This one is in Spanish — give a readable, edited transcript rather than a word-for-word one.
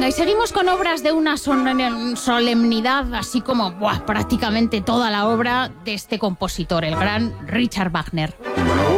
Y seguimos con obras de una solemnidad, así como prácticamente toda la obra de este compositor, el gran Richard Wagner.